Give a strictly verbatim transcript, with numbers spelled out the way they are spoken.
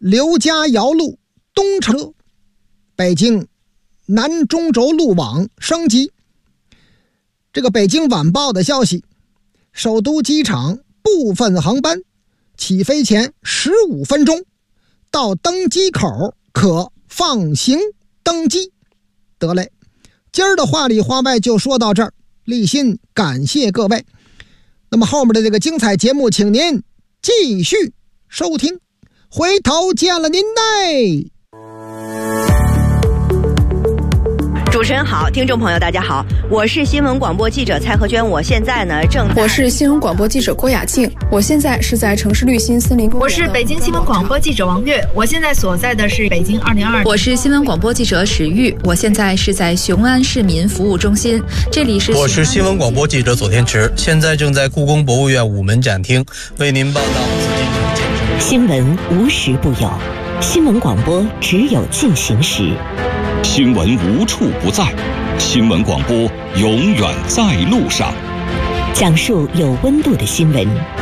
刘家窑路东车，北京南中轴路网升级。这个北京晚报的消息，首都机场部分航班起飞前十五分钟到登机口可放行登机。得嘞，今儿的话里话外就说到这儿，立心感谢各位。那么后面的这个精彩节目，请您继续收听，回头见了您嘞。 主持人好，听众朋友大家好，我是新闻广播记者蔡和娟，我现在呢正在。 我是新闻广播记者郭雅静，我现在是在城市绿心森林公园。 我是北京新闻广播记者王悦，我现在所在的是北京二零二二。 我是新闻广播记者史玉，我现在是在雄安市民服务中心，这里是。 我是新闻广播记者左天池，现在正在故宫博物院午门展厅为您报道紫禁城建设。 新闻无时不有，新闻广播只有进行时。 新闻无处不在，新闻广播永远在路上。 讲述有温度的新闻，